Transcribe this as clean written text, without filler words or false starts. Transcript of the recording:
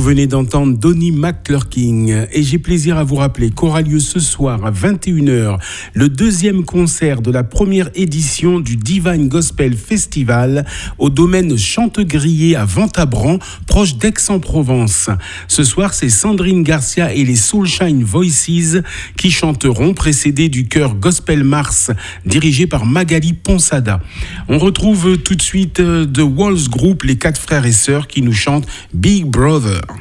venez d'entendre Donnie McClurkin et j'ai plaisir à vous rappeler qu'aura lieu ce soir à 21h le deuxième concert de la première édition du Divine Gospel Festival au domaine Chantegrier à Ventabran, proche d'Aix-en-Provence. Ce soir, c'est Sandrine Garcia et les Soulshine Voices qui chanteront, précédés du chœur Gospel Mars dirigé par Magali Ponsada. On retrouve tout de suite The Walls Group, les 4 frères et sœurs qui nous chantent Big Brother.